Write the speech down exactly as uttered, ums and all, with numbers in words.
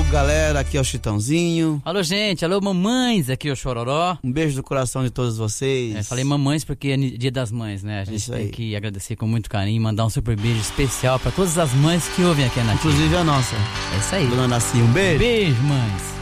galera, aqui é o Chitãozinho. Alô, gente, alô, mamães, aqui é o Chororó. Um beijo do coração de todos vocês. É, falei mamães porque é dia das mães, né? A gente É tem aí. que agradecer com muito carinho, mandar um super beijo especial pra todas as mães que ouvem aqui na Nativa. Inclusive a nossa. É isso aí. Dona Naci, um beijo. Beijo, mães.